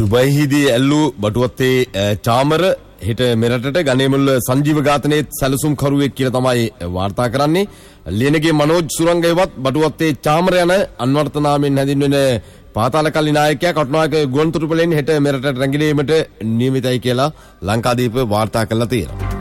දුබයිහිදී ඇල්ලු බටුවත්තේ චාමර හිට මෙරටට ගණේමුල්ල සංජීව ඝාතනයේ සැලසුම් කරුවෙක් කියලා තමයි වාර්තා කරන්නේ. ලියනගේ මනෝජ් සුරංගයවත් බටුවත්තේ චාමර යන අන්වර්ථ නාමයෙන් හැඳින්වෙන පාතාලකල්ලි නායකයා කටුනායක ගුවන්තොටුපළෙන් හෙට මෙරටට රැඟිලීමට නියමිතයි කියලා ලංකාදීප වාර්තා කළා තියෙනවා.